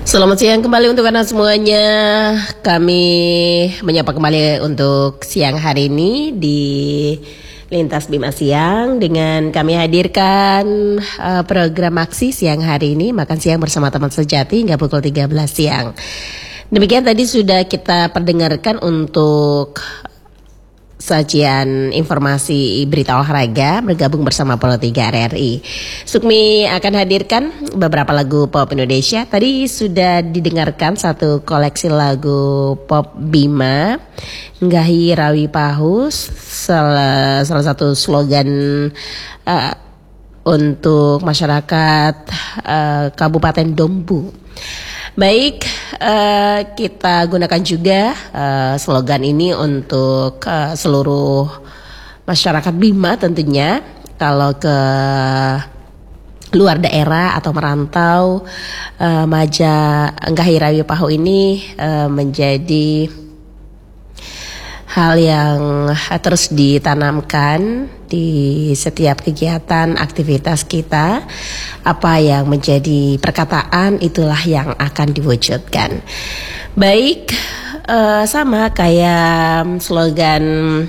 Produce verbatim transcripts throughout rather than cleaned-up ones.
Selamat siang kembali untuk Anda semuanya. Kami menyapa kembali untuk siang hari ini di Lintas Bima Siang dengan kami hadirkan uh, program aksi siang hari ini makan siang bersama teman sejati hingga pukul tiga belas siang. Demikian tadi sudah kita perdengarkan untuk sajian informasi berita olahraga bergabung bersama Polo tiga R R I. Sukmi akan hadirkan beberapa lagu pop Indonesia. Tadi sudah didengarkan satu koleksi lagu pop Bima, Nggahi Rawi Pahus, salah, salah satu slogan uh, untuk masyarakat uh, Kabupaten Dompu. Baik, uh, kita gunakan juga uh, slogan ini untuk uh, seluruh masyarakat Bima tentunya. Kalau ke luar daerah atau merantau, uh, Maja Nggahi Rawi Pahu ini uh, menjadi hal yang terus ditanamkan di setiap kegiatan aktivitas kita. Apa yang menjadi perkataan itulah yang akan diwujudkan. Baik, uh, sama kayak slogan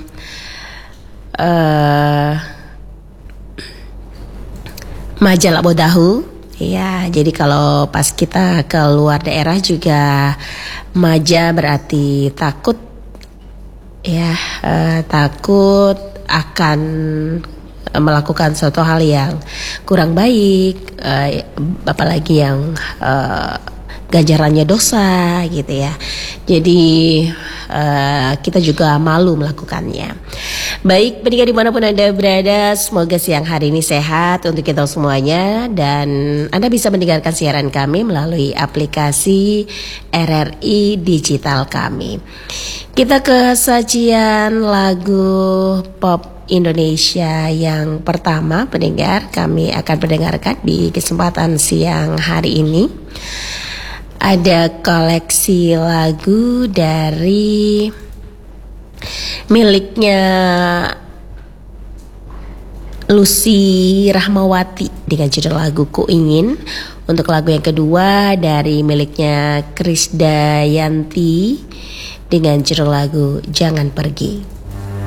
uh, Majalak Bodahu. Ya, jadi kalau pas kita ke luar daerah juga maja berarti takut. Ya, uh, takut akan melakukan suatu hal yang kurang baik, uh, apalagi yang uh, ganjarannya dosa gitu ya. Jadi uh, kita juga malu melakukannya. Baik, pendengar dimanapun Anda berada, semoga siang hari ini sehat untuk kita semuanya. Dan Anda bisa mendengarkan siaran kami melalui aplikasi R R I digital kami. Kita ke sajian lagu pop Indonesia yang pertama, pendengar, kami akan mendengarkan di kesempatan siang hari ini. Ada koleksi lagu dari miliknya Lucy Rahmawati dengan judul lagu Ku Ingin. Untuk lagu yang kedua dari miliknya Krisdayanti dengan judul lagu Jangan Pergi.